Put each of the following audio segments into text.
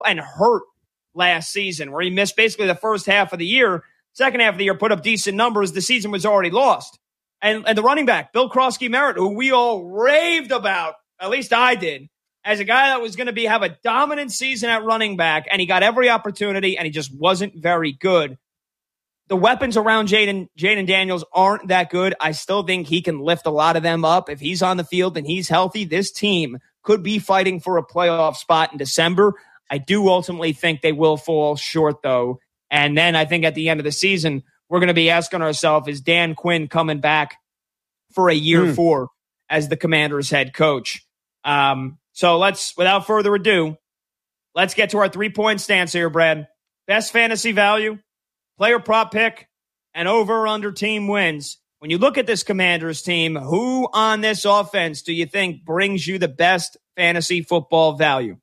and hurt last season, where he missed basically the first half of the year. Second half of the year, put up decent numbers. The season was already lost. And the running back, Bill Krosky-Merritt, who we all raved about, at least I did, as a guy that was going to have a dominant season at running back, and he got every opportunity, and he just wasn't very good. The weapons around Jaden Daniels aren't that good. I still think he can lift a lot of them up. If he's on the field and he's healthy, this team could be fighting for a playoff spot in December. I do ultimately think they will fall short, though. And then I think at the end of the season, we're going to be asking ourselves, is Dan Quinn coming back for a year 4 as the Commanders head coach? So without further ado, let's get to our 3-point stance here, Brad. Best fantasy value, player prop pick, and over-under team wins. When you look at this Commanders team, who on this offense do you think brings you the best fantasy football value?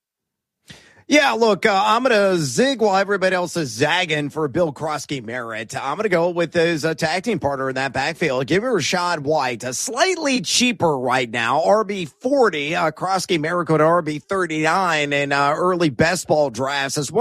Yeah, look, I'm going to zig while everybody else is zagging for Bill Krosky-Merritt. I'm going to go with his tag team partner in that backfield. Give me Rachaad White, slightly cheaper right now, RB40. Krosky-Merritt go to RB39 in early best ball drafts. It's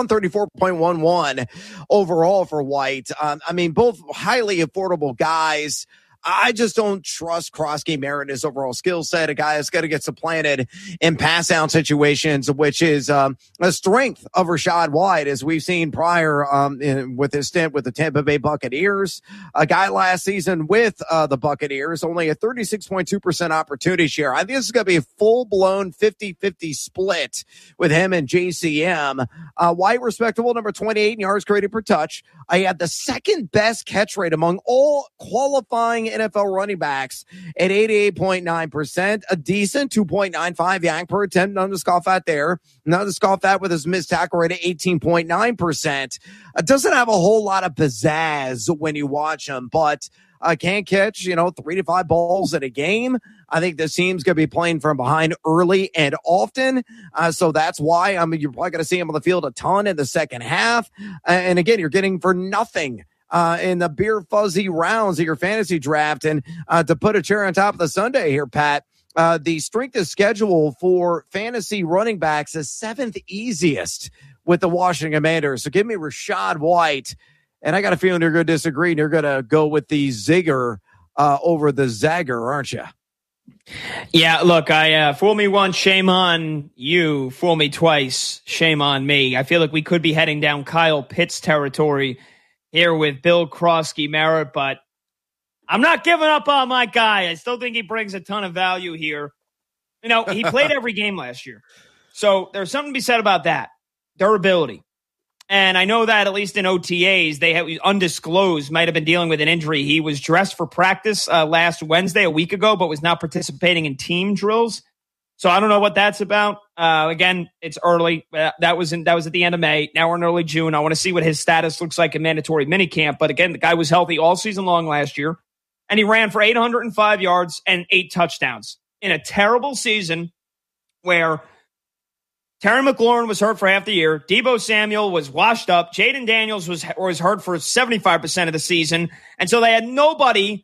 134.11 overall for White. Both highly affordable guys. I just don't trust Krosky-Merritt in his overall skill set. A guy that's going to get supplanted in pass down situations, which is a strength of Rachaad White, as we've seen prior with his stint with the Tampa Bay Buccaneers. A guy last season with the Buccaneers, only a 36.2% opportunity share. I think this is going to be a full-blown 50-50 split with him and JCM. White, respectable, number 28 in yards created per touch. I had the second best catch rate among all qualifying NFL running backs at 88.9%, a decent 2.95 yank per attempt. None to scoff at there. None to scoff at with his missed tackle rate at 18.9%. Doesn't have a whole lot of pizzazz when you watch him, but can't catch, 3 to 5 balls in a game. I think this team's going to be playing from behind early and often. So that's why you're probably going to see him on the field a ton in the second half. And again, you're getting for nothing in the beer fuzzy rounds of your fantasy draft. And to put a cherry on top of the sundae here, Pat, the strength of schedule for fantasy running backs is 7th easiest with the Washington Commanders. So give me Rachaad White. And I got a feeling you're going to disagree, and you're going to go with the zigger over the zagger, aren't you? Yeah, look, fool me once, shame on you. Fool me twice, shame on me. I feel like we could be heading down Kyle Pitts territory here with Bill Krosky-Merritt, but I'm not giving up on my guy. I still think he brings a ton of value here. He played every game last year. So there's something to be said about that. Durability. And I know that at least in OTAs, they have undisclosed, might have been dealing with an injury. He was dressed for practice last Wednesday, a week ago, but was not participating in team drills. So I don't know what that's about. Again, it's early. That was at the end of May. Now we're in early June. I want to see what his status looks like in mandatory minicamp. But again, the guy was healthy all season long last year, and he ran for 805 yards and 8 touchdowns in a terrible season where Terry McLaurin was hurt for half the year. Deebo Samuel was washed up. Jaden Daniels was hurt for 75% of the season. And so they had nobody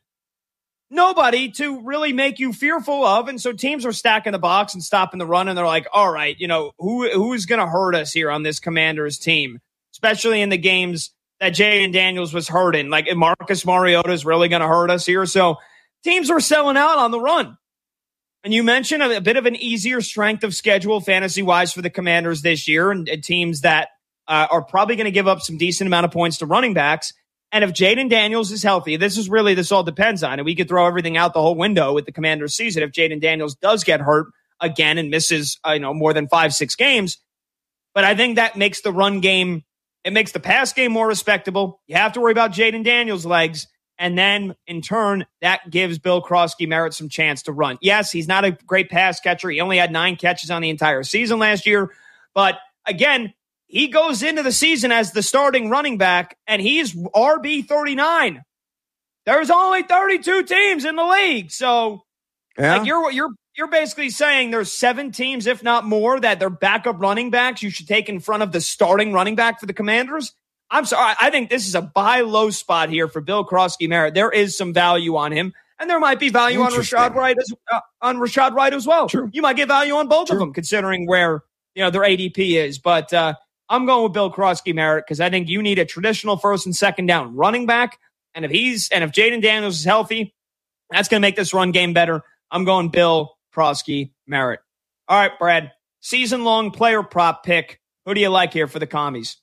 to really make you fearful of. And so teams are stacking the box and stopping the run. And they're like, all right, who is going to hurt us here on this Commanders team, especially in the games that Jaden Daniels was hurt in. Like Marcus Mariota is really going to hurt us here. So teams were selling out on the run. And you mentioned a bit of an easier strength of schedule fantasy-wise for the Commanders this year, and teams that are probably going to give up some decent amount of points to running backs. And if Jaden Daniels is healthy, this all depends on it. We could throw everything out the whole window with the Commanders season if Jaden Daniels does get hurt again and misses more than 5-6 games. But I think that makes the run game, it makes the pass game more respectable. You have to worry about Jaden Daniels' legs. And then, in turn, that gives Bill Krosky-Merritt some chance to run. Yes, he's not a great pass catcher. He only had 9 catches on the entire season last year. But, again, he goes into the season as the starting running back, and he's RB39. There's only 32 teams in the league. So, you're basically saying there's 7 teams, if not more, that their backup running backs you should take in front of the starting running back for the Commanders? I'm sorry. I think this is a buy low spot here for Bill Krosky-Merritt. There is some value on him, and there might be value on Rachaad White as well. True. You might get value on both of them, considering where their ADP is. But I'm going with Bill Krosky-Merritt because I think you need a traditional first and second down running back. And if Jaden Daniels is healthy, that's going to make this run game better. I'm going Bill Krosky-Merritt. All right, Brad, season-long player prop pick. Who do you like here for the commies?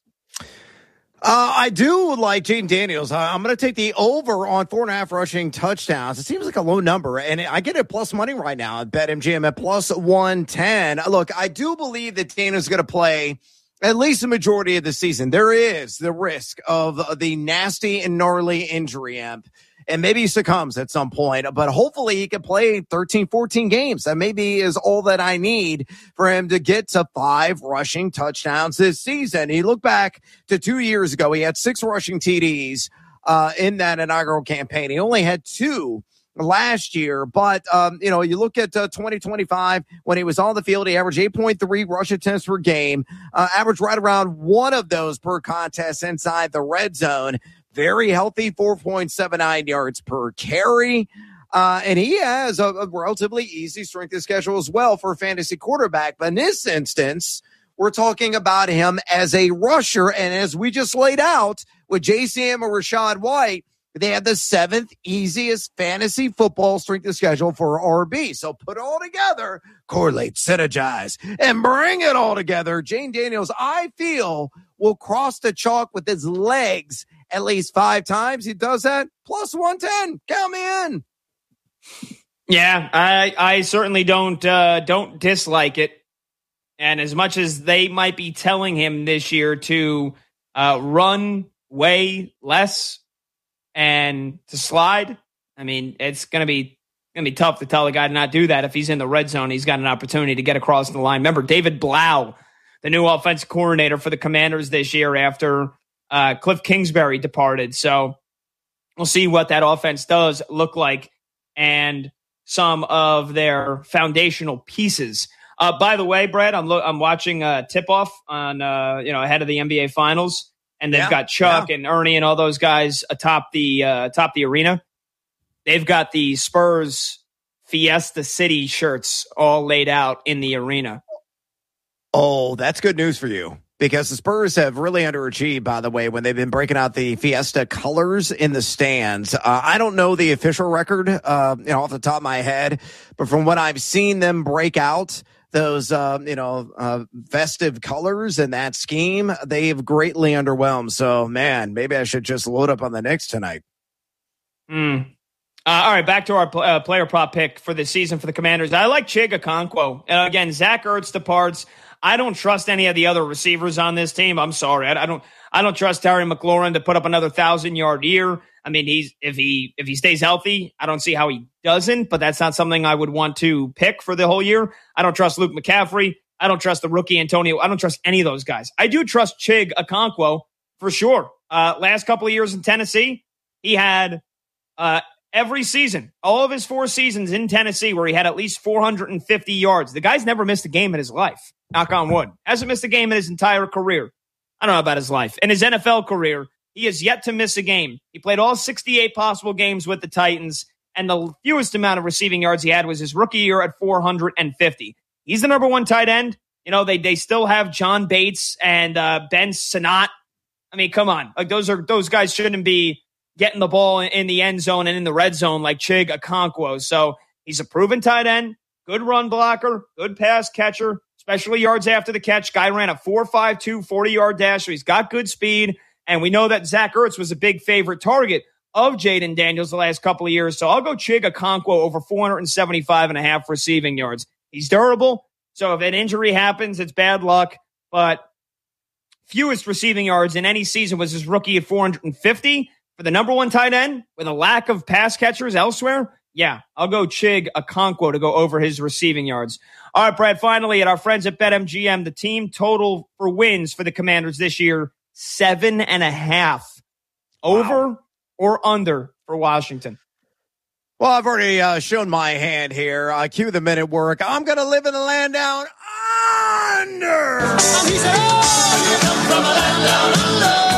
I do like Jaden Daniels. I'm going to take the over on 4.5 rushing touchdowns. It seems like a low number, and I get it plus money right now at BetMGM at plus 110. Look, I do believe that Daniels is going to play at least the majority of the season. There is the risk of the nasty and gnarly injury, and maybe he succumbs at some point, but hopefully he can play 13, 14 games. That maybe is all that I need for him to get to 5 rushing touchdowns this season. He looked back to 2 years ago. He had 6 rushing TDs in that inaugural campaign. He only had 2 last year, but you look at 2025 when he was on the field, he averaged 8.3 rush attempts per game, averaged right around 1 of those per contest inside the red zone. Very healthy, 4.79 yards per carry. And he has a relatively easy strength of schedule as well for a fantasy quarterback. But in this instance, we're talking about him as a rusher. And as we just laid out with JCM and Rachaad White, they have the 7th easiest fantasy football strength of schedule for RB. So put it all together, correlate, synergize, and bring it all together. Jaden Daniels, I feel, will cross the chalk with his legs at least 5 times. He does that, plus 110. Count me in. Yeah, I certainly don't dislike it. And as much as they might be telling him this year to run way less and to slide, I mean, it's going to be tough to tell a guy to not do that. If he's in the red zone, he's got an opportunity to get across the line. Remember, David Blau, the new offensive coordinator for the Commanders this year after Cliff Kingsbury departed. So we'll see what that offense does look like and some of their foundational pieces. By the way, Brad, I'm watching Tip-Off on ahead of the NBA Finals, and they've got Chuck and Ernie and all those guys atop the arena. They've got the Spurs Fiesta City shirts all laid out in the arena. Oh, that's good news for you. Because the Spurs have really underachieved, by the way, when they've been breaking out the Fiesta colors in the stands. I don't know the official record, off the top of my head, but from what I've seen them break out those, festive colors and that scheme, they've greatly underwhelmed. So, man, maybe I should just load up on the Knicks tonight. All right, back to our player prop pick for the season for the Commanders. I like Chig Okonkwo. Again, Zach Ertz departs. I don't trust any of the other receivers on this team. I'm sorry. I don't trust Terry McLaurin to put up another 1,000-yard year. I mean, if he stays healthy, I don't see how he doesn't, but that's not something I would want to pick for the whole year. I don't trust Luke McCaffrey. I don't trust the rookie Antonio. I don't trust any of those guys. I do trust Chig Okonkwo for sure. Last couple of years in Tennessee, he had every season, all of his 4 seasons in Tennessee where he had at least 450 yards. The guy's never missed a game in his life. Knock on wood. Hasn't missed a game in his entire career. I don't know about his life. In his NFL career, he has yet to miss a game. He played all 68 possible games with the Titans, and the fewest amount of receiving yards he had was his rookie year at 450. He's the number 1 tight end. They still have John Bates and Ben Sinnott. I mean, come on. Like those guys shouldn't be getting the ball in the end zone and in the red zone like Chig Okonkwo. So he's a proven tight end, good run blocker, good pass catcher, especially yards after the catch. Guy ran a 4.52 40-yard dash, so he's got good speed. And we know that Zach Ertz was a big favorite target of Jaden Daniels the last couple of years. So I'll go Chig Okonkwo over 475.5 receiving yards. He's durable. So if an injury happens, it's bad luck. But fewest receiving yards in any season was his rookie at 450 for the number 1 tight end with a lack of pass catchers elsewhere. Yeah, I'll go Chig Okonkwo to go over his receiving yards. All right, Brad, finally, at our friends at BetMGM, the team total for wins for the Commanders this year, 7.5. Over or under for Washington? Well, I've already shown my hand here. Cue the minute work. I'm going to live in the land down under. He said, oh, you come from a land down under.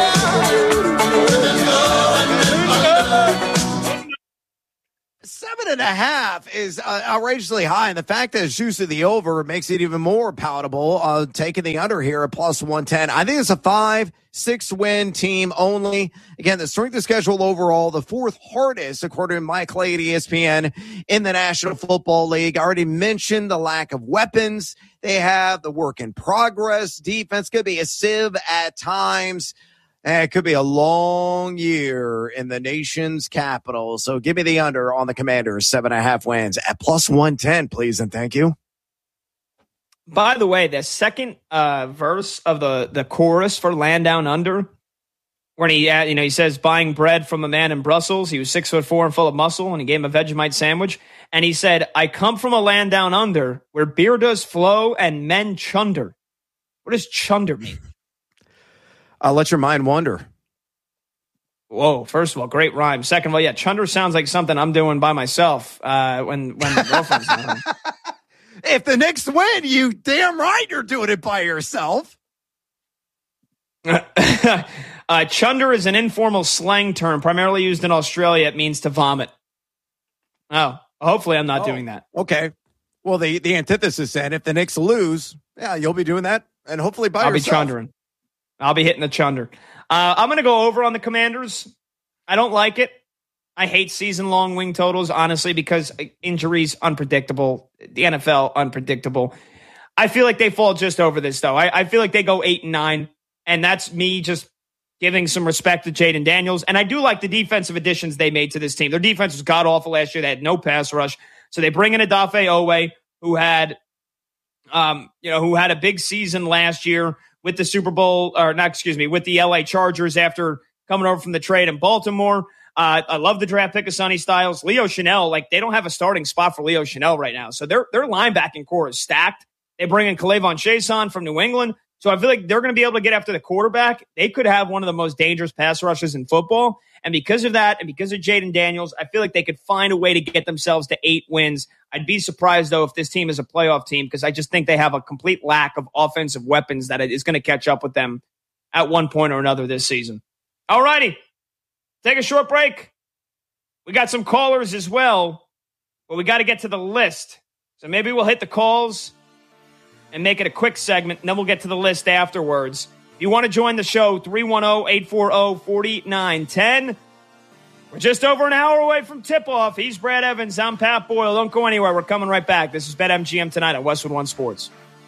7.5 7.5 is outrageously high, and the fact that it's juice to the over makes it even more palatable. Taking the under here at plus 110. I think it's a 5-6 win team only. Again, the strength of schedule overall, the fourth hardest, according to Mike Clay at ESPN, in the National Football League. I already mentioned the lack of weapons they have, the work in progress. Defense could be a sieve at times. It could be a long year in the nation's capital. So give me the under on the Commanders, 7.5 wins at plus 110, please, and thank you. By the way, the second verse of the chorus for Land Down Under, when he says buying bread from a man in Brussels, he was 6'4" and full of muscle, and he gave him a Vegemite sandwich, and he said, "I come from a land down under where beer does flow and men chunder." What does chunder mean? I'll let your mind wander. Whoa, first of all, great rhyme. Second of all, yeah, chunder sounds like something I'm doing by myself when the girlfriend's not home. If the Knicks win, you damn right you're doing it by yourself. Chunder is an informal slang term primarily used in Australia. It means to vomit. Oh, hopefully I'm not doing that. Okay. Well, the antithesis then, if the Knicks lose, yeah, you'll be doing that, and hopefully by yourself. I'll be chundering. I'll be hitting the chunder. I'm going to go over on the Commanders. I don't like it. I hate season-long wing totals, honestly, because injuries, unpredictable. The NFL, unpredictable. I feel like they fall just over this, though. I feel like they go 8-9, and that's me just giving some respect to Jaden Daniels. And I do like the defensive additions they made to this team. Their defense was god-awful last year. They had no pass rush. So they bring in Odafe Oweh, who had a big season last year with the with the LA Chargers after coming over from the trade in Baltimore. I love the draft pick of Sonny Styles. Leo Chenal, they don't have a starting spot for Leo Chenal right now. So their linebacking core is stacked. They bring in K'Lavon Chaisson from New England. So I feel like they're going to be able to get after the quarterback. They could have one of the most dangerous pass rushes in football. And because of that, and because of Jaden Daniels, I feel like they could find a way to get themselves to 8 wins. I'd be surprised, though, if this team is a playoff team, because I just think they have a complete lack of offensive weapons that is going to catch up with them at one point or another this season. All righty. Take a short break. We got some callers as well, but we got to get to the list. So maybe we'll hit the calls and make it a quick segment, and then we'll get to the list afterwards. If you want to join the show, 310-840-4910. We're just over an hour away from tip-off. He's Brad Evans. I'm Pat Boyle. Don't go anywhere. We're coming right back. This is BetMGM tonight on Westwood One Sports.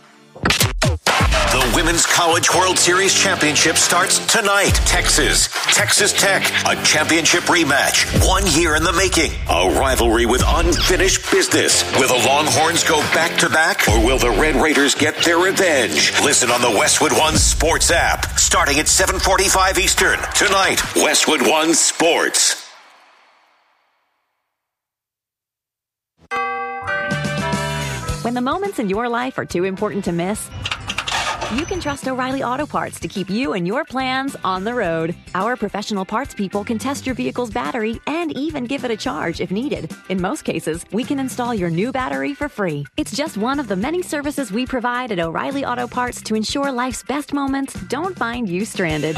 The Women's College World Series Championship starts tonight. Texas Tech, a championship rematch. 1 year in the making. A rivalry with unfinished business. Will the Longhorns go back-to-back, or will the Red Raiders get their revenge? Listen on the Westwood One Sports app. Starting at 7:45 Eastern. Tonight, Westwood One Sports. When the moments in your life are too important to miss, you can trust O'Reilly Auto Parts to keep you and your plans on the road. Our professional parts people can test your vehicle's battery and even give it a charge if needed. In most cases, we can install your new battery for free. It's just one of the many services we provide at O'Reilly Auto Parts to ensure life's best moments don't find you stranded.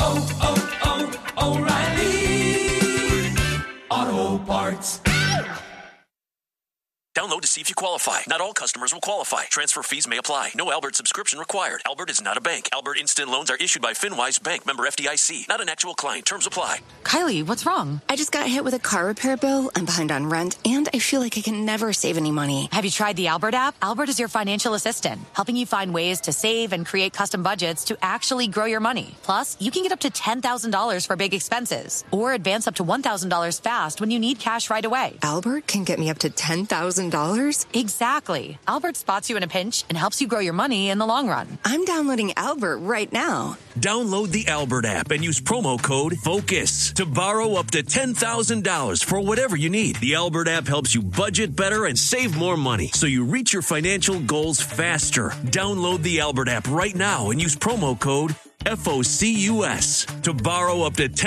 O'Reilly Auto Parts. Download to see if you qualify. Not all customers will qualify. Transfer fees may apply. No Albert subscription required. Albert is not a bank. Albert Instant Loans are issued by FinWise Bank, member FDIC. Not an actual client. Terms apply. Kylie, what's wrong? I just got hit with a car repair bill. I'm behind on rent, and I feel like I can never save any money. Have you tried the Albert app? Albert is your financial assistant, helping you find ways to save and create custom budgets to actually grow your money. Plus, you can get up to $10,000 for big expenses, or advance up to $1,000 fast when you need cash right away. Albert can get me up to $10,000? Exactly. Albert spots you in a pinch and helps you grow your money in the long run. I'm downloading Albert right now. Download the Albert app and use promo code FOCUS to borrow up to $10,000 for whatever you need. The Albert app helps you budget better and save more money, so you reach your financial goals faster. Download the Albert app right now and use promo code FOCUS to borrow up to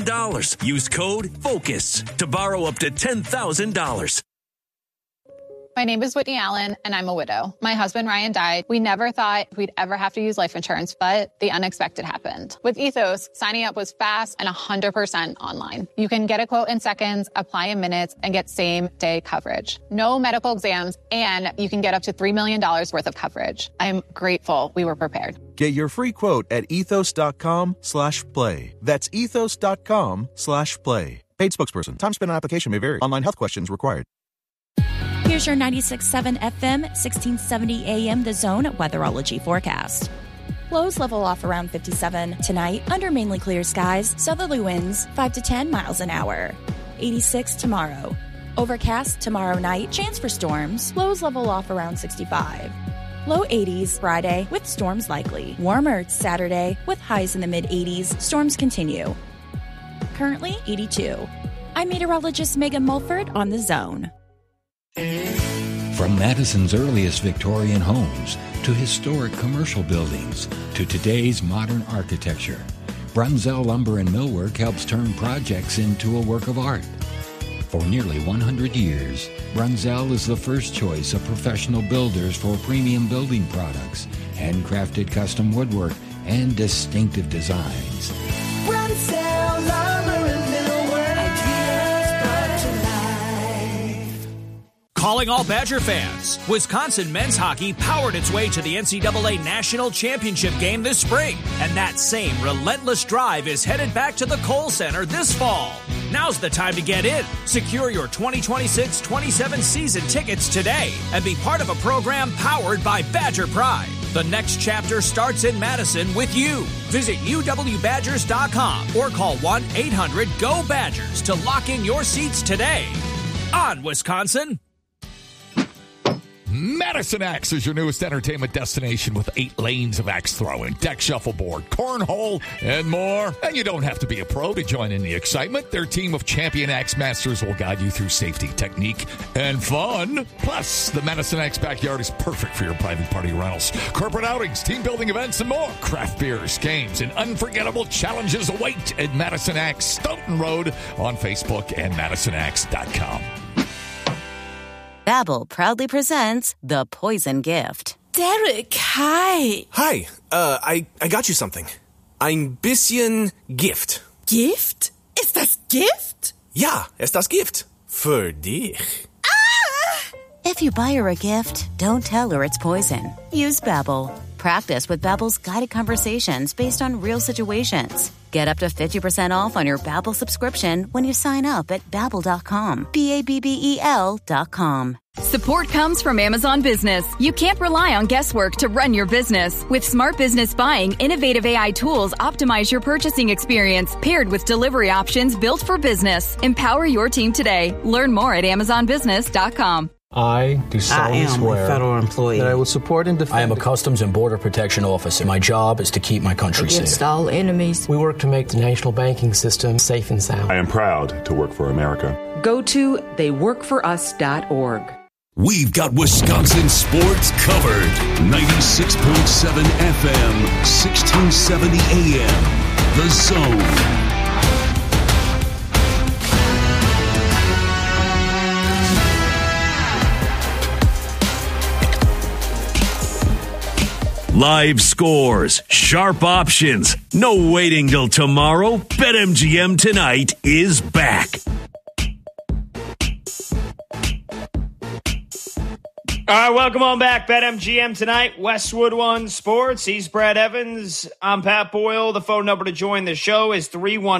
$10,000. Use code FOCUS to borrow up to $10,000. My name is Whitney Allen, and I'm a widow. My husband, Ryan, died. We never thought we'd ever have to use life insurance, but the unexpected happened. With Ethos, signing up was fast and 100% online. You can get a quote in seconds, apply in minutes, and get same-day coverage. No medical exams, and you can get up to $3 million worth of coverage. I'm grateful we were prepared. Get your free quote at ethos.com/play. That's ethos.com/play. Paid spokesperson. Time spent on application may vary. Online health questions required. Here's your 96.7 FM, 1670 AM The Zone weatherology forecast. Lows level off around 57 tonight under mainly clear skies. Southerly winds 5 to 10 miles an hour. 86 tomorrow. Overcast tomorrow night. Chance for storms. Lows level off around 65. Low 80s Friday with storms likely. Warmer Saturday with highs in the mid-80s. Storms continue. Currently 82. I'm meteorologist Megan Mulford on The Zone. From Madison's earliest Victorian homes to historic commercial buildings to today's modern architecture, Brunzell Lumber and Millwork helps turn projects into a work of art. For nearly 100 years, Brunzell is the first choice of professional builders for premium building products, handcrafted custom woodwork, and distinctive designs. Brunzell Lumber and Millwork, ideas brought to life. Calling all Badger fans, Wisconsin men's hockey powered its way to the NCAA National Championship game this spring, and that same relentless drive is headed back to the Kohl Center this fall. Now's the time to get in. Secure your 2026-27 season tickets today and be part of a program powered by Badger Pride. The next chapter starts in Madison with you. Visit uwbadgers.com or call 1-800-GO-BADGERS to lock in your seats today. On Wisconsin. Madison Axe is your newest entertainment destination with 8 lanes of axe throwing, deck shuffleboard, cornhole, and more. And you don't have to be a pro to join in the excitement. Their team of champion axe masters will guide you through safety, technique, and fun. Plus, the Madison Axe backyard is perfect for your private party rentals, corporate outings, team building events, and more. Craft beers, games, and unforgettable challenges await at Madison Axe, Stoughton Road on Facebook and MadisonAxe.com. Babbel proudly presents The Poison Gift. Derek, hi. Hi, I got you something. Ein bisschen Gift. Gift? Ist das Gift? Ja, ist das Gift. Für dich. Ah! If you buy her a gift, don't tell her it's poison. Use Babbel. Practice with Babbel's guided conversations based on real situations. Get up to 50% off on your Babbel subscription when you sign up at Babbel.com. Babbel.com. Support comes from Amazon Business. You can't rely on guesswork to run your business. With Smart Business Buying, innovative AI tools optimize your purchasing experience, paired with delivery options built for business. Empower your team today. Learn more at AmazonBusiness.com. I do solemnly swear a federal employee that I will support and defend. I am a Customs and Border Protection officer. My job is to keep my country against safe. all enemies. We work to make the national banking system safe and sound. I am proud to work for America. Go to theyworkforus.org. We've got Wisconsin sports covered. 96.7 FM, 1670 AM. The Zone. Live scores, sharp options, no waiting till tomorrow. BetMGM tonight is back. All right, welcome on back. BetMGM tonight, Westwood One Sports. He's Brad Evans. I'm Pat Boyle. The phone number to join the show is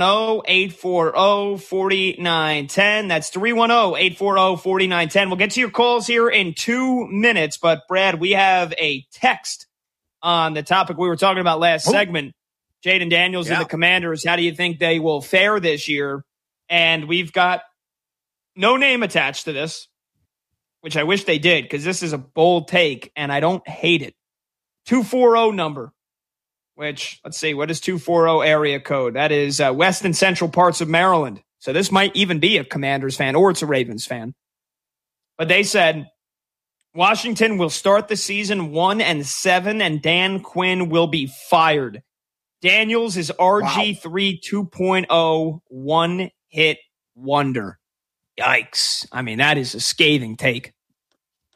310-840-4910. That's 310-840-4910. We'll get to your calls here in 2 minutes, but Brad, we have a text on the topic we were talking about last segment. Jaden Daniels and the Commanders, how do you think they will fare this year? And we've got no name attached to this, which I wish they did, because this is a bold take, and I don't hate it. 240 number, which, let's see, what is 240 area code? That is west and central parts of Maryland. So this might even be a Commanders fan, or it's a Ravens fan. But they said Washington will start the season 1-7, and Dan Quinn will be fired. Daniels is RG3 2.0, one-hit wonder. Yikes. I mean, that is a scathing take.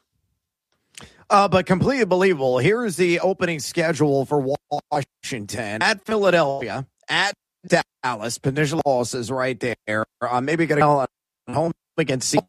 But completely believable. Here is the opening schedule for Washington. At Philadelphia, at Dallas, potential losses right there. Maybe going to go home against Seattle.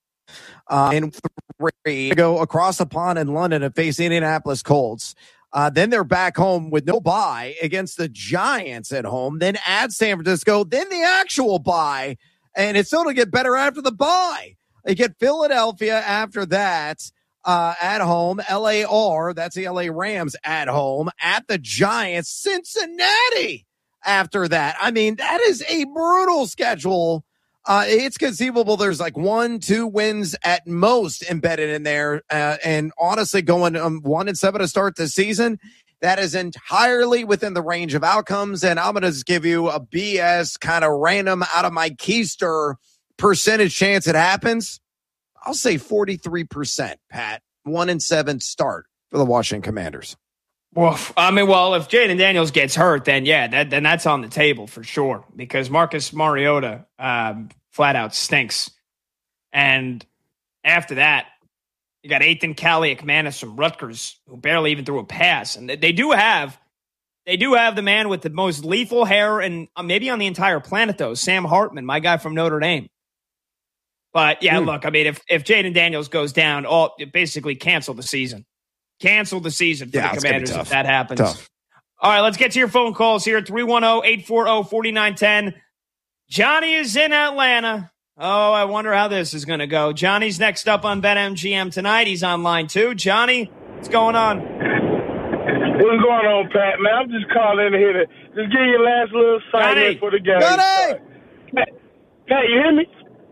And 3, go across the pond in London and face Indianapolis Colts. Then they're back home with no bye against the Giants at home. Then at San Francisco. Then the actual bye. And it's still to get better after the bye. They get Philadelphia after that. At home, LAR, that's the LA Rams at home, at the Giants, Cincinnati after that. I mean, that is a brutal schedule. It's conceivable there's like 1-2 wins at most embedded in there. And honestly, going 1-7 to start the season, that is entirely within the range of outcomes. And I'm going to just give you a BS kind of random out of my keister percentage chance it happens. I'll say 43%, Pat. 1-7 start for the Washington Commanders. Well, I mean, if Jaden Daniels gets hurt, then then that's on the table for sure because Marcus Mariota flat out stinks. And after that, you got Ethan Kaliakmanis from Rutgers who barely even threw a pass. And they do have the man with the most lethal hair and maybe on the entire planet, though, Sam Hartman, my guy from Notre Dame. But, look, I mean, if Jaden Daniels goes down, basically cancel the season. Cancel the season for the Commanders if that happens. Tough. All right, let's get to your phone calls here at 310-840-4910. Johnny is in Atlanta. Oh, I wonder how this is going to go. Johnny's next up on BetMGM tonight. He's on line 2. Johnny, what's going on? What's going on, Pat? Man, I'm just calling in here to just give you last little assignment for the game. Johnny! Pat, you hear me?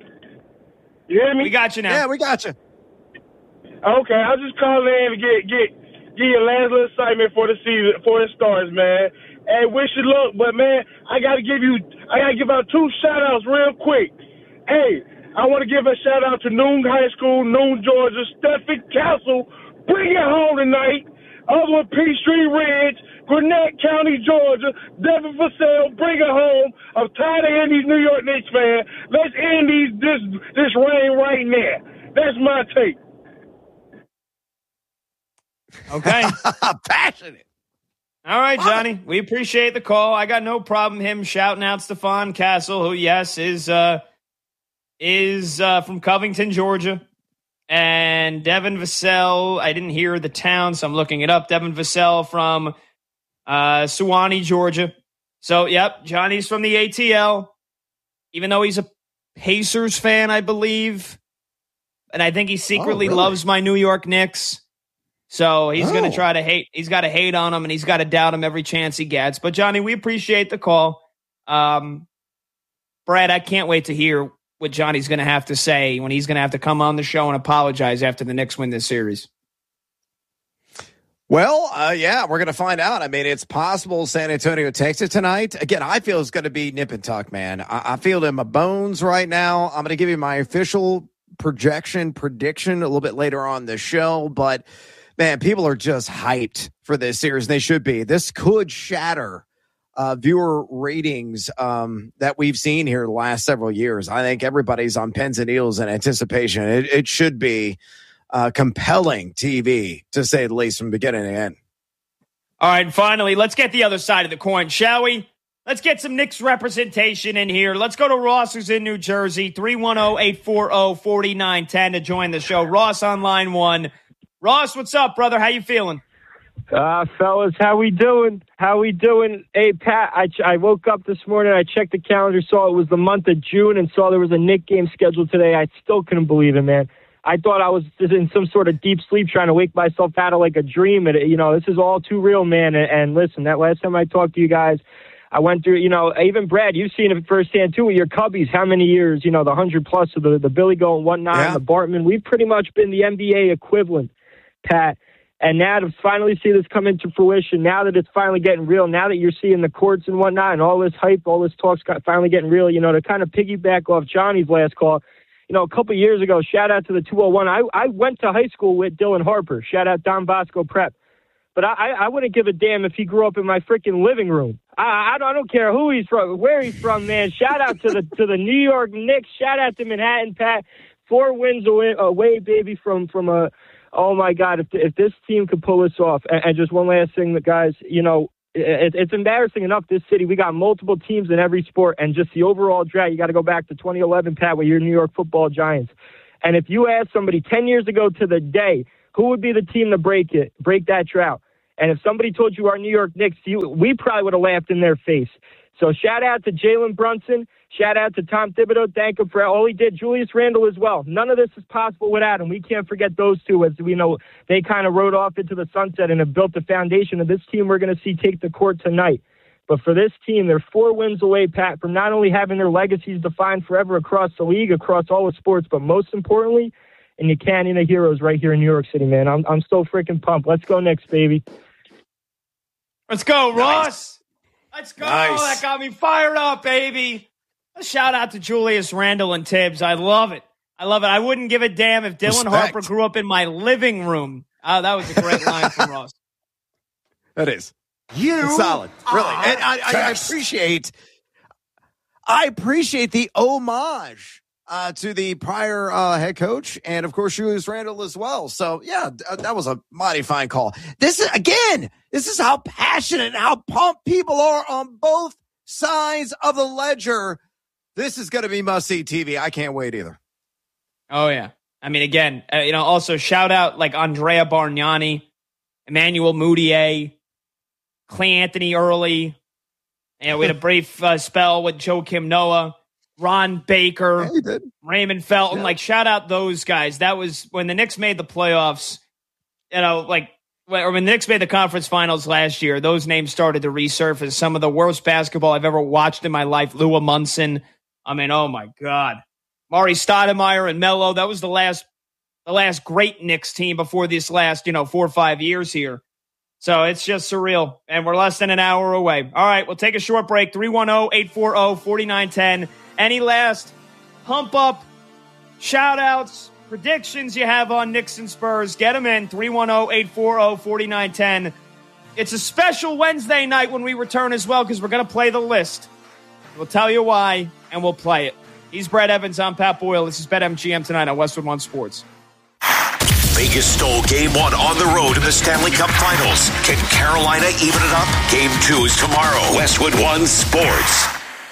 You hear me? We got you now. Yeah, we got you. Okay, I was just calling in to give you last little excitement for the season, for the stars, man. And wish you luck, but man, I gotta give out 2 shout-outs real quick. Hey, I want to give a shout-out to Noon High School, Noon, Georgia, Steffi Castle, bring it home tonight. Upland Peachtree Ridge, Gwinnett County, Georgia, Devin Vassell, bring it home. I'm tired of hearing these New York Knicks fans. Let's end this rain right now. That's my take. Okay. Passionate. All right, Johnny. We appreciate the call. I got no problem him shouting out Stephon Castle, who, yes, is from Covington, Georgia. And Devin Vassell, I didn't hear the town, so I'm looking it up. Devin Vassell from Suwanee, Georgia. So, yep, Johnny's from the ATL, even though he's a Pacers fan, I believe. And I think he secretly loves my New York Knicks. So he's going to try to hate. He's got to hate on him, and he's got to doubt him every chance he gets. But, Johnny, we appreciate the call. Brad, I can't wait to hear what Johnny's going to have to say when he's going to have to come on the show and apologize after the Knicks win this series. Well, we're going to find out. I mean, it's possible San Antonio takes it tonight. Again, I feel it's going to be nip and tuck, man. I feel it in my bones right now. I'm going to give you my official prediction a little bit later on the show, but man, people are just hyped for this series. They should be. This could shatter viewer ratings that we've seen here the last several years. I think everybody's on pins and needles in anticipation. It should be compelling TV, to say the least, from beginning to end. All right, and finally, let's get the other side of the coin, shall we? Let's get some Knicks representation in here. Let's go to Ross, who's in New Jersey, 310-840-4910 to join the show. Ross on line 1. Ross, what's up, brother? How you feeling? Fellas, how we doing? Hey, Pat, I woke up this morning, I checked the calendar, saw it was the month of June, and saw there was a Knicks game scheduled today. I still couldn't believe it, man. I thought I was in some sort of deep sleep trying to wake myself out of like a dream. And, this is all too real, man. And listen, that last time I talked to you guys, I went through, even Brad, you've seen it firsthand too with your Cubbies, how many years, the 100+ of the Billy Goat and whatnot, the Bartman. We've pretty much been the NBA equivalent, Pat. And now to finally see this come into fruition, now that it's finally getting real, now that you're seeing the courts and whatnot and all this hype, all this talk's finally getting real, to kind of piggyback off Johnny's last call, a couple of years ago, shout out to the 201. I went to high school with Dylan Harper. Shout out Don Bosco Prep. But I wouldn't give a damn if he grew up in my freaking living room. I don't care who he's from, where he's from, man. Shout out to the New York Knicks. Shout out to Manhattan, Pat. 4 wins away, baby, from a Oh, my God, if this team could pull this off. And just one last thing, guys, it's embarrassing enough, this city. We got multiple teams in every sport, and just the overall drought, you got to go back to 2011, Pat, with your New York Football Giants. And if you ask somebody 10 years ago to the day, who would be the team to break that drought? And if somebody told you our New York Knicks, we probably would have laughed in their face. So shout out to Jalen Brunson. Shout out to Tom Thibodeau. Thank him for all he did. Julius Randle as well. None of this is possible without him. We can't forget those two, as we know they kind of rode off into the sunset and have built the foundation of this team we're going to see take the court tonight. But for this team, they're 4 wins away, Pat, from not only having their legacies defined forever across the league, across all the sports, but most importantly, in the Canyon of Heroes right here in New York City, man. I'm so freaking pumped. Let's go Knicks, baby. Let's go, Ross. Let's go. Nice. That got me fired up, baby. A shout out to Julius Randle and Tibbs. I love it. I wouldn't give a damn if Dylan Harper grew up in my living room. That was a great line from Ross. That is. It's solid. Really. And I appreciate the homage to the prior head coach and, of course, Julius Randle as well. So, yeah, that was a mighty fine call. This is how passionate and how pumped people are on both sides of the ledger. This is going to be must-see TV. I can't wait either. Oh, yeah. I mean, again, also shout out like Andrea Bargnani, Emmanuel Mudiay, Clay Anthony Early. And we had a brief spell with Joakim Noah. Ron Baker, Raymond Felton, shout out those guys. That was when the Knicks made the playoffs, or when the Knicks made the conference finals last year, those names started to resurface. Some of the worst basketball I've ever watched in my life. Lua Munson. I mean, oh my God. Mari Stoudemire and Melo. That was the last great Knicks team before this last, 4 or 5 years here. So it's just surreal. And we're less than an hour away. All right, we'll take a short break. 310-840-4910. Any last pump up, shout outs, predictions you have on Knicks and Spurs? Get them in. 310-840-4910. It's a special Wednesday night when we return as well because we're going to play the list. We'll tell you why, and we'll play it. He's Brett Evans. I'm Pat Boyle. This is BetMGM tonight on Westwood One Sports. Vegas stole Game 1 on the road in the Stanley Cup Finals. Can Carolina even it up? Game 2 is tomorrow. Westwood One Sports.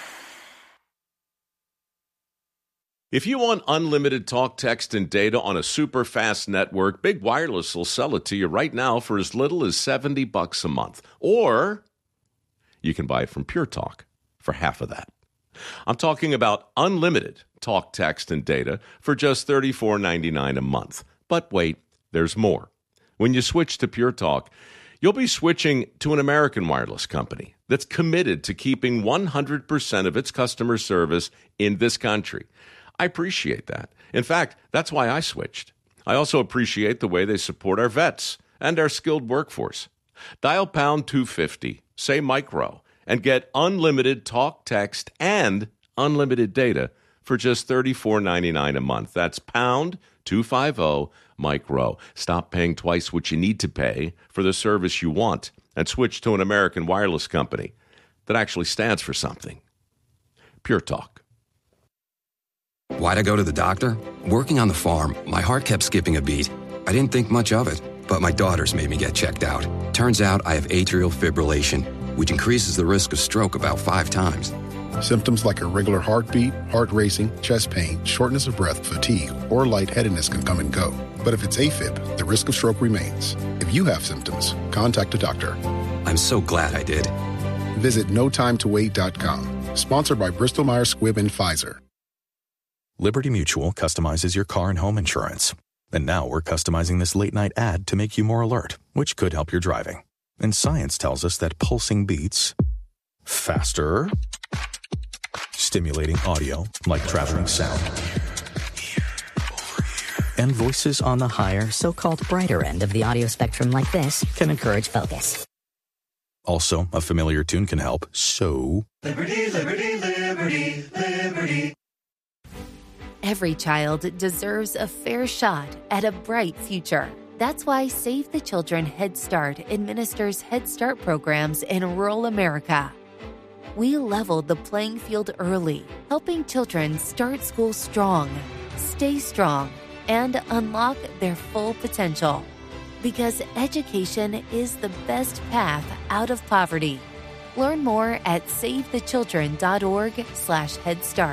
If you want unlimited talk, text, and data on a super fast network, Big Wireless will sell it to you right now for as little as $70 a month. Or you can buy it from Pure Talk for half of that. I'm talking about unlimited talk, text, and data for just $34.99 a month. But wait, there's more. When you switch to Pure Talk, you'll be switching to an American wireless company that's committed to keeping 100% of its customer service in this country. I appreciate that. In fact, that's why I switched. I also appreciate the way they support our vets and our skilled workforce. Dial pound 250, say micro, and get unlimited talk, text, and unlimited data for just $34.99 a month. That's pound 250 micro. Stop paying twice what you need to pay for the service you want and switch to an American wireless company that actually stands for something. Pure Talk. Why'd I go to the doctor? Working on the farm, my heart kept skipping a beat. I didn't think much of it, but my daughters made me get checked out. Turns out I have atrial fibrillation, which increases the risk of stroke about 5 times. Symptoms like irregular heartbeat, heart racing, chest pain, shortness of breath, fatigue, or lightheadedness can come and go. But if it's AFib, the risk of stroke remains. If you have symptoms, contact a doctor. I'm so glad I did. Visit notimetowait.com. Sponsored by Bristol-Myers Squibb and Pfizer. Liberty Mutual customizes your car and home insurance. And now we're customizing this late-night ad to make you more alert, which could help your driving. And science tells us that pulsing beats faster, stimulating audio like traveling sound, and voices on the higher, so-called brighter end of the audio spectrum like this can encourage focus. Also, a familiar tune can help, so... Liberty, liberty, liberty, liberty. Every child deserves a fair shot at a bright future. That's why Save the Children Head Start administers Head Start programs in rural America. We leveled the playing field early, helping children start school strong, stay strong, and unlock their full potential. Because education is the best path out of poverty. Learn more at savethechildren.org/Head Start.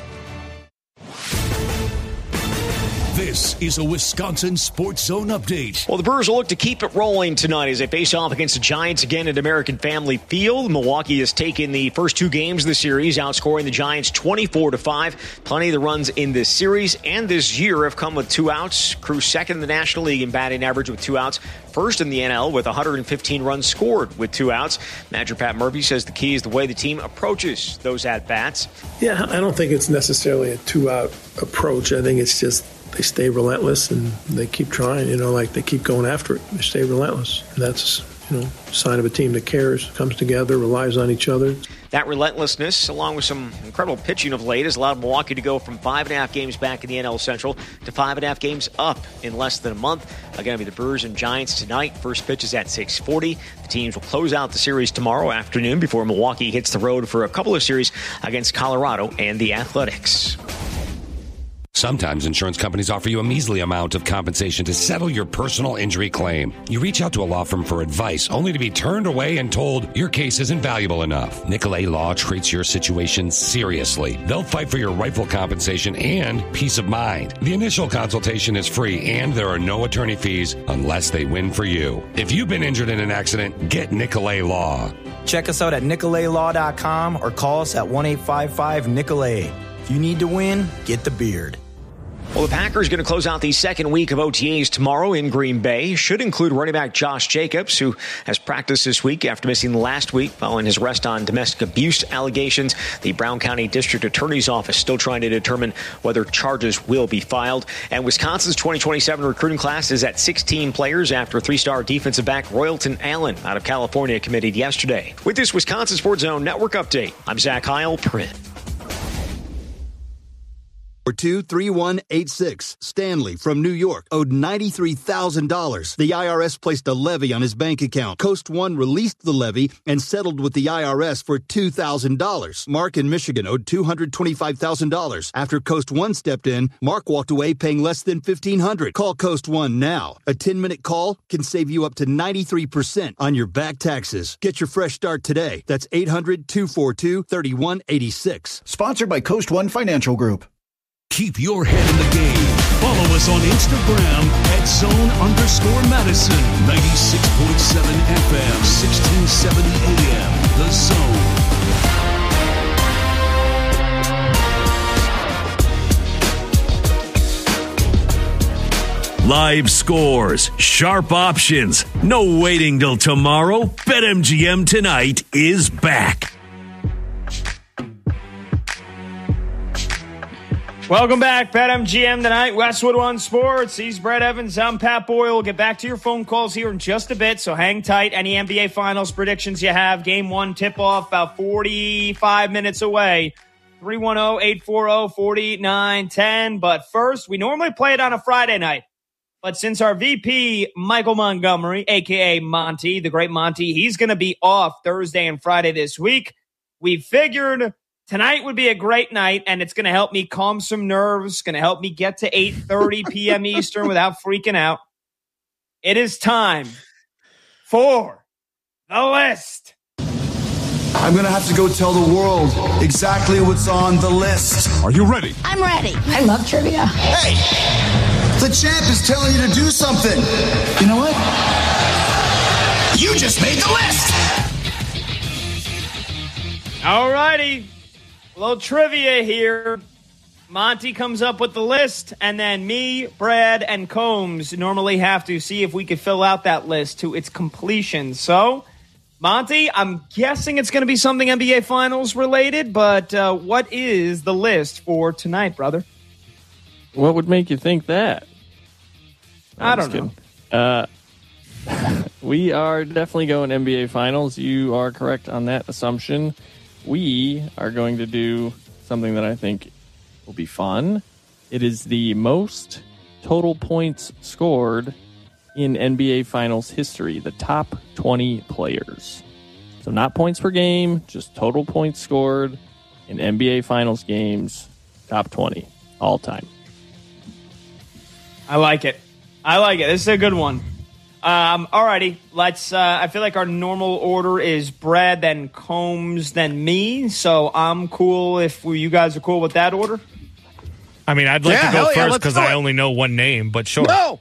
This is a Wisconsin Sports Zone update. Well, the Brewers will look to keep it rolling tonight as they face off against the Giants again at American Family Field. Milwaukee has taken the first two games of the series, outscoring the Giants 24-5. Plenty of the runs in this series and this year have come with 2 outs. Crew second in the National League in batting average with 2 outs. First in the NL with 115 runs scored with 2 outs. Manager Pat Murphy says the key is the way the team approaches those at-bats. Yeah, I don't think it's necessarily a 2-out approach. I think it's just they stay relentless and they keep trying, like they keep going after it. They stay relentless. And that's, a sign of a team that cares, comes together, relies on each other. That relentlessness, along with some incredible pitching of late, has allowed Milwaukee to go from 5.5 games back in the NL Central to 5.5 games up in less than a month. Again, it'll be the Brewers and Giants tonight. First pitch is at 6:40. The teams will close out the series tomorrow afternoon before Milwaukee hits the road for a couple of series against Colorado and the Athletics. Sometimes insurance companies offer you a measly amount of compensation to settle your personal injury claim. You reach out to a law firm for advice, only to be turned away and told your case isn't valuable enough. Nicolay Law treats your situation seriously. They'll fight for your rightful compensation and peace of mind. The initial consultation is free, and there are no attorney fees unless they win for you. If you've been injured in an accident, get Nicolay Law. Check us out at nicolaylaw.com or call us at 1-855-NICOLAY. If you need to win, get the beard. Well, the Packers are going to close out the second week of OTAs tomorrow in Green Bay. Should include running back Josh Jacobs, who has practiced this week after missing last week following his arrest on domestic abuse allegations. The Brown County District Attorney's Office still trying to determine whether charges will be filed. And Wisconsin's 2027 recruiting class is at 16 players after 3-star defensive back Royalton Allen out of California committed yesterday. With this Wisconsin Sports Zone Network update, I'm Zach Heil, Print. 23186. Stanley from New York owed $93,000. The IRS placed a levy on his bank account. Coast One released the levy and settled with the IRS for $2,000. Mark in Michigan owed $225,000. After Coast One stepped in, Mark walked away paying less than $1,500. Call Coast One now. A 10-minute call can save you up to 93% on your back taxes. Get your fresh start today. That's 800-242-3186. Sponsored by Coast One Financial Group. Keep your head in the game. Follow us on Instagram at @zone_Madison. 96.7 FM, 1670 AM. The Zone. Live scores, sharp options, no waiting till tomorrow. BetMGM tonight is back. Welcome back, BetMGM tonight, Westwood One Sports. He's Brett Evans, I'm Pat Boyle. We'll get back to your phone calls here in just a bit, so hang tight. Any NBA Finals predictions you have, Game 1 tip-off about 45 minutes away. 310-840-4910. But first, we normally play it on a Friday night. But since our VP, Michael Montgomery, a.k.a. Monty, the great Monty, he's going to be off Thursday and Friday this week, we figured tonight would be a great night, and it's going to help me calm some nerves, going to help me get to 8:30 p.m. Eastern without freaking out. It is time for the list. I'm going to have to go tell the world exactly what's on the list. Are you ready? I'm ready. I love trivia. Hey, the champ is telling you to do something. You know what? You just made the list. All righty. A little trivia here. Monty comes up with the list, and then me, Brad, and Combs normally have to see if we could fill out that list to its completion. So, Monty, I'm guessing it's going to be something NBA Finals related, but what is the list for tonight, brother? What would make you think that? I don't know. We are definitely going NBA Finals. You are correct on that assumption. We are going to do something that I think will be fun. It is the most total points scored in NBA Finals history, the top 20 players. So not points per game, just total points scored in NBA Finals games, top 20 all time. I like it. This is a good one. Alrighty, let's. I feel like our normal order is Brad, then Combs, then me. So I'm cool if you guys are cool with that order. I mean, I'd like to go first because I only know one name, but sure. No.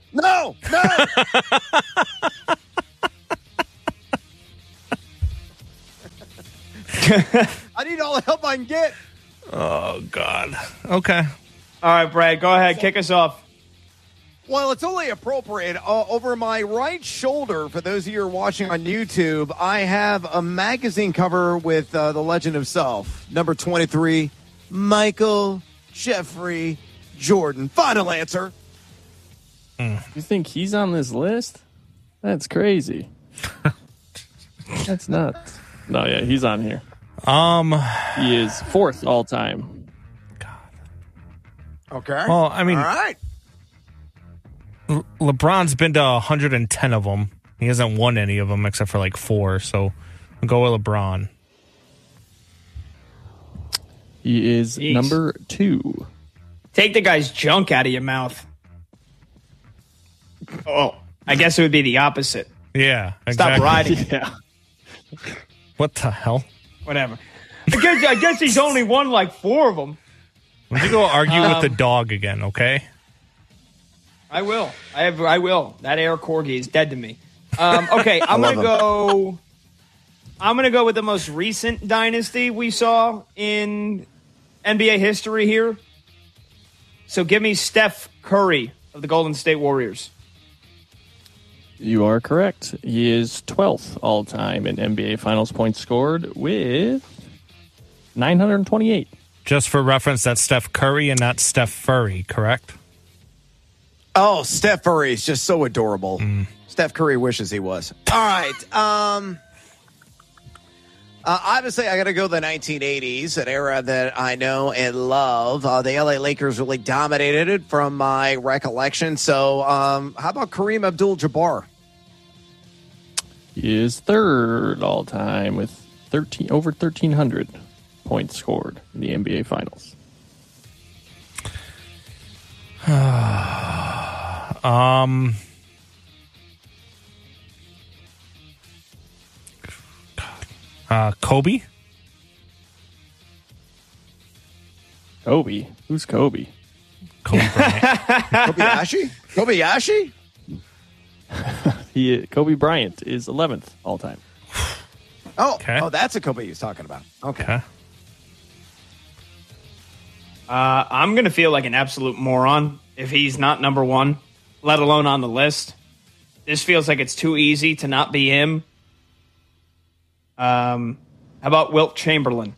I need all the help I can get. Oh, God. Okay. All right, Brad, go ahead. Kick us off. Well, it's only appropriate. Over my right shoulder, for those of you who are watching on YouTube, I have a magazine cover with the legend himself, number 23, Michael Jeffrey Jordan. Final answer. You think he's on this list? That's crazy. That's nuts. No, yeah, he's on here. He is 4th all time. Okay. Well, I mean, all right. LeBron's been to 110 of them. He hasn't won any of them except for like 4. So I'll go with LeBron. He is number 2. Take the guy's junk out of your mouth. Oh, I guess it would be the opposite. Yeah. Stop riding. Yeah. What the hell? Whatever. I guess he's only won like 4 of them. Let me go argue with the dog again, okay? I will. I will. That Air Corgi is dead to me. Okay, I'm gonna go with the most recent dynasty we saw in NBA history here. So give me Steph Curry of the Golden State Warriors. You are correct. He is 12th all time in NBA Finals points scored with 928. Just for reference, that's Steph Curry and not Steph Furry, correct? Oh, Steph Curry is just so adorable. Steph Curry wishes he was. All right. Obviously, I got to go the 1980s, an era that I know and love. The LA Lakers really dominated it from my recollection. So how about Kareem Abdul-Jabbar? He is 3rd all time with over 1,300 points scored in the NBA Finals. Kobe? Kobe? Who's Kobe? Kobe Bryant. Kobayashi? Kobe Bryant is 11th all time. Oh, that's a Kobe he's talking about. Okay. I'm going to feel like an absolute moron if he's not number 1, let alone on the list. This feels like it's too easy to not be him. How about Wilt Chamberlain?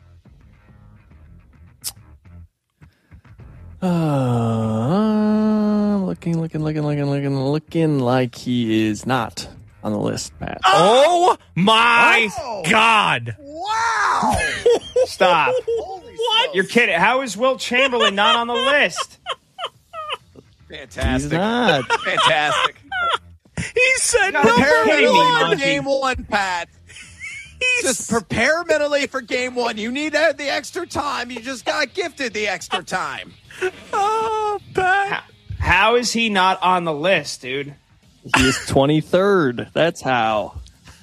Looking like he is not on the list, Pat. Oh my God! Wow! Stop! What? You're kidding? How is Wilt Chamberlain not on the list? Fantastic! He's not. Fantastic! He said prepare mentally Monty. for game 1, Pat. Just prepare mentally for game 1. You need the extra time. You just got gifted the extra time. Oh, Pat. How is he not on the list, dude? He is 23rd. That's how.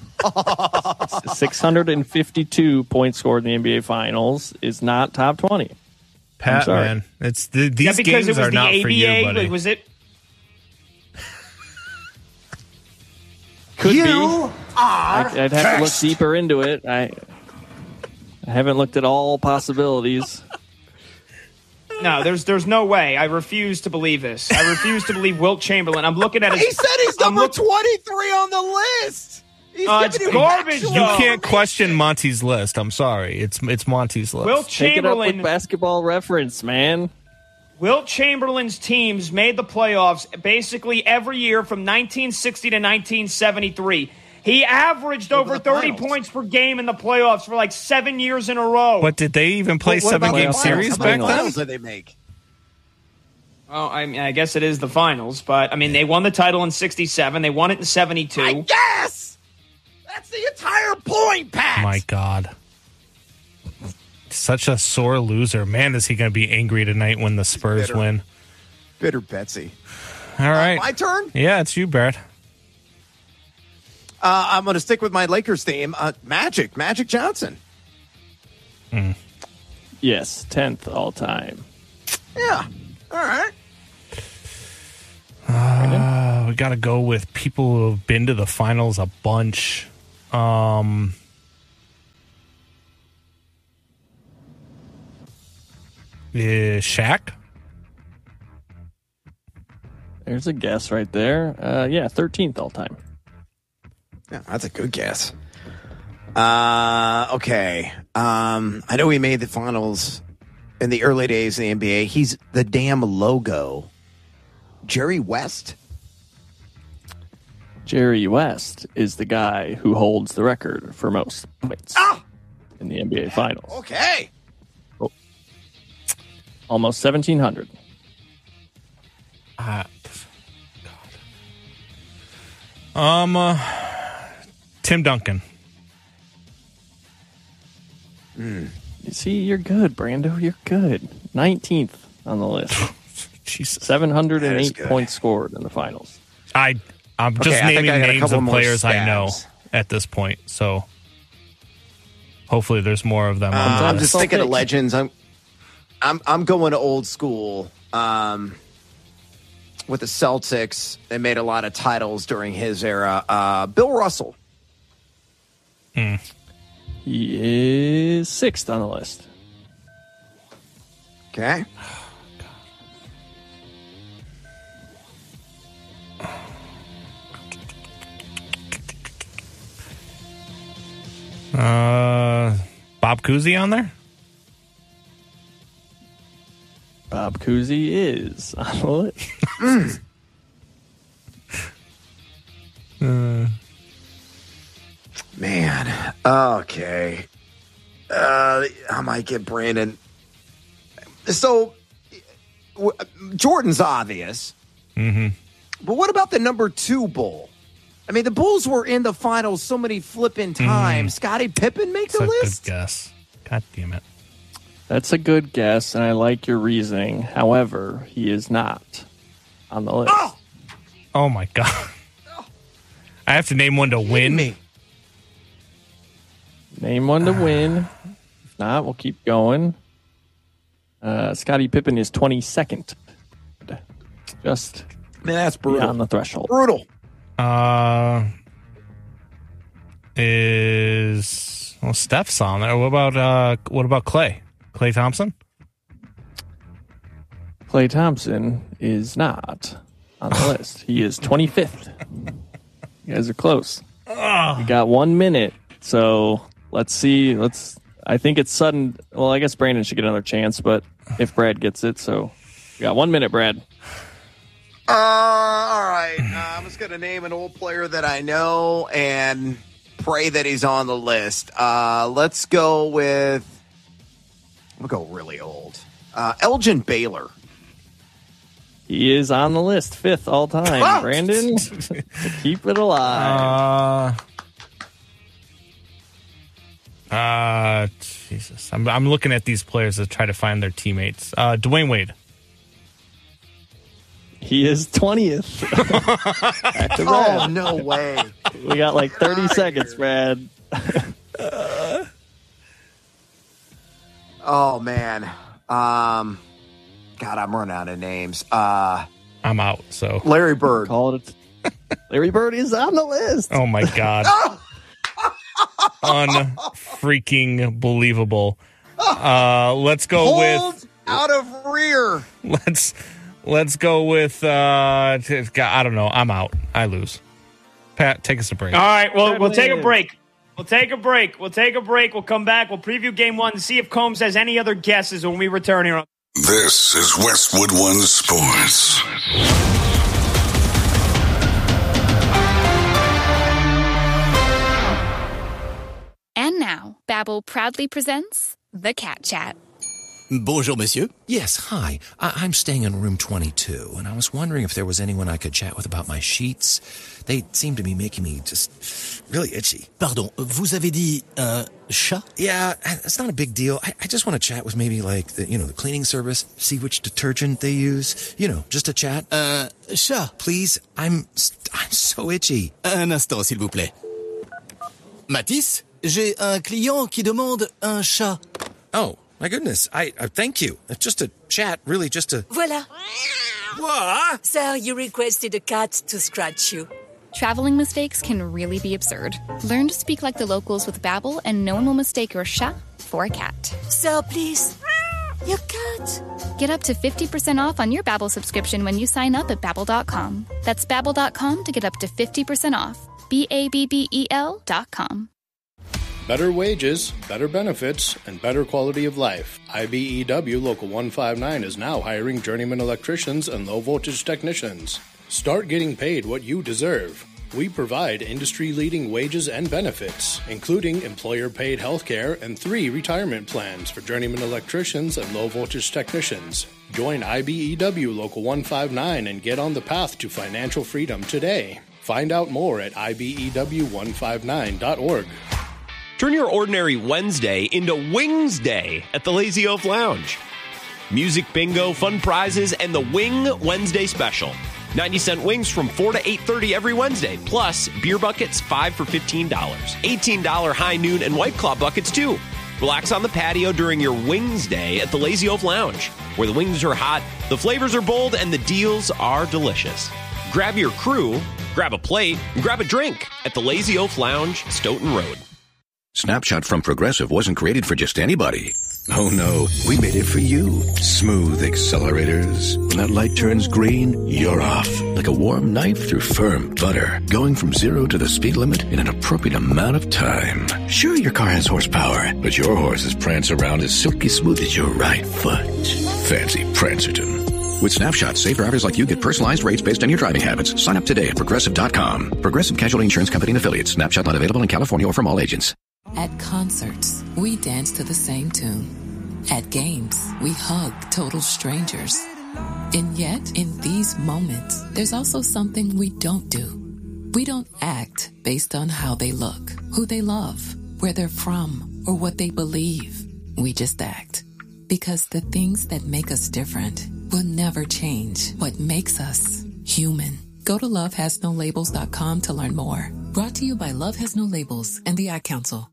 652 points scored in the NBA Finals is not top 20. Pat, man, it's these games it was are the not ABA, for you, buddy. Was it? Could be. I'd have to look deeper into it. I haven't looked at all possibilities. No, there's no way. I refuse to believe this. I refuse to believe Wilt Chamberlain. I'm looking at his... He said he's number 23 on the list. It's garbage. You can't question Monty's list. I'm sorry. It's Monty's list. Wilt Chamberlain... Take it up with Basketball Reference, man. Wilt Chamberlain's teams made the playoffs basically every year from 1960 to 1973. He averaged over 30 points per game in the playoffs for like 7 years in a row. But did they even play 7-game series back then? How many finals did they make? Oh, I mean, I guess it is the finals, but I mean, they won the title in 67. They won it in 72. I guess! That's the entire point, Pat! My God. Such a sore loser. Man, is he going to be angry tonight when the Spurs win. Bitter Betsy. All right. My turn? Yeah, it's you, Brad. I'm going to stick with my Lakers theme. Magic Johnson. Yes, 10th all time. Yeah. All right. We got to go with people who have been to the finals a bunch. Shaq? There's a guess right there. 13th all time. Yeah, that's a good guess. Okay. I know he made the finals in the early days of the NBA. He's the damn logo. Jerry West? Jerry West is the guy who holds the record for most points in the NBA Finals. Okay. Almost 1,700. Tim Duncan. You see, you're good, Brando. You're good. 19th on the list. Jesus. 708 points scored in the finals. I'm just naming names of players I know at this point, so hopefully there's more of them. I'm just thinking of legends. I'm going to old school with the Celtics. They made a lot of titles during his era. Bill Russell. He is 6th on the list. Okay. Bob Cousy on there? Bob Cousy is on the list. Man. Okay. I might get Brandon. So, Jordan's obvious. Mm-hmm. But what about the number 2 Bull? I mean, the Bulls were in the finals so many flipping times. Scottie Pippen make the list? Good guess. God damn it. That's a good guess, and I like your reasoning. However, he is not on the list. Oh my God. I have to name one to win. Name one to win. If not, we'll keep going. Scottie Pippen is 22nd. Just that's brutal. On the threshold. Brutal. Steph's on there. What about Klay? Klay Thompson? Klay Thompson is not on the list. He is 25th. You guys are close. You got 1 minute, so let's see. I think it's sudden. Well, I guess Brandon should get another chance, but if Brad gets it, so you got 1 minute, Brad. All right. I'm just going to name an old player that I know and pray that he's on the list. Let's go with... We'll go really old. Elgin Baylor. He is on the list, 5th all time. Brandon, keep it alive. Jesus. I'm looking at these players to try to find their teammates. Dwayne Wade. He is 20th. Back to Brad. Oh, no way. We got like 30 seconds, Brad. Oh, man. God, I'm running out of names. I'm out, so. Larry Bird. Call it. Larry Bird is on the list. Oh, my God. Unfreaking believable. Let's go with. Out of rear. Let's go with, I don't know. I'm out. I lose. Pat, take us a break. All right, well, we'll take a break. We'll take a break. We'll come back. We'll preview game 1 and see if Combs has any other guesses when we return here. This is Westwood One Sports. And now, Babbel proudly presents The Cat Chat. Bonjour, monsieur. Yes, hi. I'm staying in room 22, and I was wondering if there was anyone I could chat with about my sheets. They seem to be making me just really itchy. Pardon, vous avez dit un chat? Yeah, it's not a big deal. I just want to chat with maybe like the cleaning service, see which detergent they use. Just a chat. Chat. Please, I'm so itchy. Un instant, s'il vous plaît. Matisse, j'ai un client qui demande un chat. Oh, my goodness. I thank you. Just a chat, really just a... Voilà. What? Sir, you requested a cat to scratch you. Traveling mistakes can really be absurd. Learn to speak like the locals with Babbel, and no one will mistake your chat for a cat. Sir, please. Your cat. Get up to 50% off on your Babbel subscription when you sign up at Babbel.com. That's Babbel.com to get up to 50% off. Babbel.com. Better wages, better benefits, and better quality of life. IBEW Local 159 is now hiring journeyman electricians and low-voltage technicians. Start getting paid what you deserve. We provide industry-leading wages and benefits, including employer-paid health care and 3 retirement plans for journeyman electricians and low-voltage technicians. Join IBEW Local 159 and get on the path to financial freedom today. Find out more at IBEW159.org. Turn your ordinary Wednesday into Wings Day at the Lazy Oaf Lounge. Music bingo, fun prizes, and the Wing Wednesday Special. 90-cent wings from 4 to 8:30 every Wednesday, plus beer buckets 5 for $15. $18 high noon and White Claw buckets, too. Relax on the patio during your Wings Day at the Lazy Oaf Lounge, where the wings are hot, the flavors are bold, and the deals are delicious. Grab your crew, grab a plate, and grab a drink at the Lazy Oaf Lounge, Stoughton Road. Snapshot from Progressive wasn't created for just anybody. Oh no, we made it for you. Smooth accelerators. When that light turns green, you're off. Like a warm knife through firm butter. Going from 0 to the speed limit in an appropriate amount of time. Sure, your car has horsepower, but your horses prance around as silky smooth as your right foot. Fancy Prancerton. With Snapshot, safe drivers like you get personalized rates based on your driving habits. Sign up today at Progressive.com. Progressive Casualty Insurance Company and Affiliates. Snapshot not available in California or from all agents. At concerts, we dance to the same tune. At games, we hug total strangers. And yet, in these moments, there's also something we don't do. We don't act based on how they look, who they love, where they're from, or what they believe. We just act. Because the things that make us different will never change what makes us human. Go to lovehasnolabels.com to learn more. Brought to you by Love Has No Labels and the Ad Council.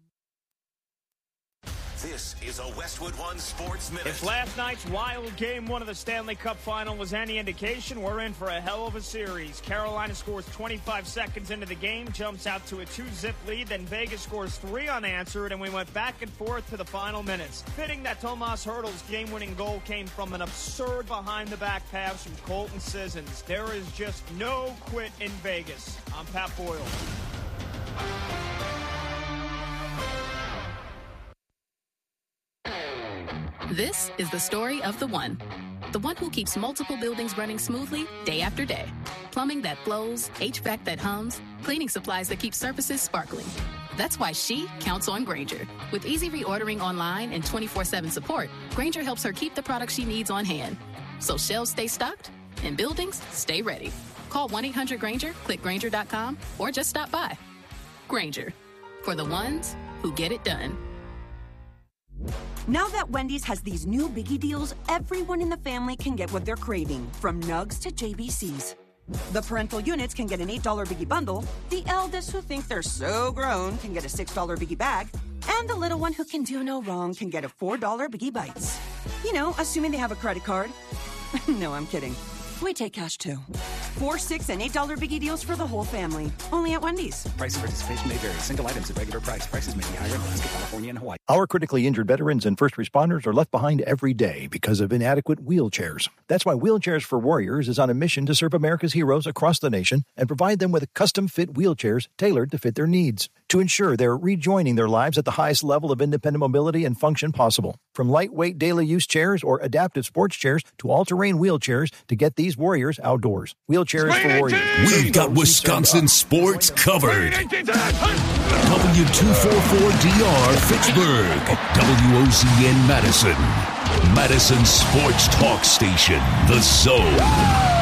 This is a Westwood One Sports Minute. If last night's wild Game 1 of the Stanley Cup Final was any indication, we're in for a hell of a series. Carolina scores 25 seconds into the game, jumps out to a 2-zip lead, then Vegas scores 3 unanswered, and we went back and forth to the final minutes. Fitting that Tomas Hertl's game-winning goal came from an absurd behind-the-back pass from Colton Sissons. There is just no quit in Vegas. I'm Pat Boyle. This is the story of the one who keeps multiple buildings running smoothly day after day. Plumbing that flows, HVAC that hums, cleaning supplies that keep surfaces sparkling. That's why she counts on Grainger. With easy reordering online and 24/7 support, Grainger helps her keep the products she needs on hand. So shelves stay stocked and buildings stay ready. Call 1-800-GRAINGER, click Grainger.com, or just stop by. Grainger, for the ones who get it done. Now that Wendy's has these new biggie deals, everyone in the family can get what they're craving, from nugs to JBCs. The parental units can get an $8 biggie bundle, the eldest who think they're so grown can get a $6 biggie bag, and the little one who can do no wrong can get a $4 biggie bites. You know, assuming they have a credit card. No, I'm kidding. We take cash too. 4, $6, and $8 biggie deals for the whole family. Only at Wendy's. Price and participation may vary. Single items at regular price. Prices may be higher in Alaska, California, and Hawaii. Our critically injured veterans and first responders are left behind every day because of inadequate wheelchairs. That's why Wheelchairs for Warriors is on a mission to serve America's heroes across the nation and provide them with custom-fit wheelchairs tailored to fit their needs to ensure they're rejoining their lives at the highest level of independent mobility and function possible. From lightweight daily use chairs or adaptive sports chairs to all-terrain wheelchairs to get these warriors outdoors. Wheelchairs for Warriors. We've got Wisconsin sports covered. W244DR Fitchburg, WOCN Madison. Madison Sports Talk Station, The Zone.